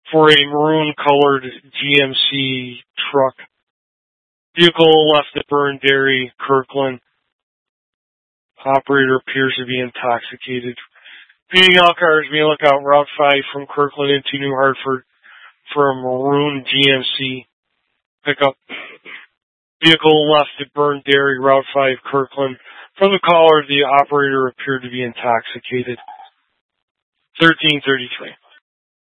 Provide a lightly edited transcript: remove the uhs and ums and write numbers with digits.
for a maroon-colored GMC truck. Vehicle left at Burn Dairy, Kirkland. Operator appears to be intoxicated. Speeding all cars may look out Route 5 from Kirkland into New Hartford for a maroon GMC pickup. Vehicle left at Burn Dairy, Route 5, Kirkland. From the caller, the operator appeared to be intoxicated. 1333.